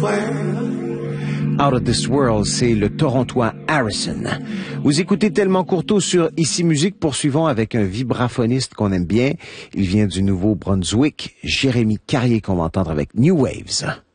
Out of This World, c'est le Torontois Harrison. Vous écoutez Tellement Courteau sur Ici Musique. Poursuivons avec un vibraphoniste qu'on aime bien. Il vient du Nouveau-Brunswick, Jérémy Carrier, qu'on va entendre avec New Waves.